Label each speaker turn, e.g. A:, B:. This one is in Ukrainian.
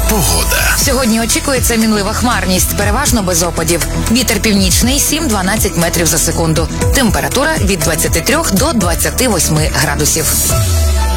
A: Погода.
B: Сьогодні очікується мінлива хмарність, переважно без опадів. Вітер північний 7-12 метрів за секунду. Температура від 23 до 28 градусів.